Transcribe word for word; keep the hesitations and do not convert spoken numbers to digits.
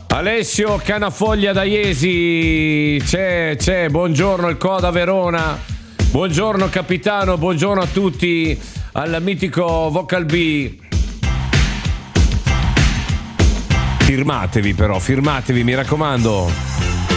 Alessio Canafoglia da Iesi, c'è, c'è, buongiorno il Coda Verona, buongiorno capitano, buongiorno a tutti, al mitico Vocal B. Firmatevi però, firmatevi, mi raccomando.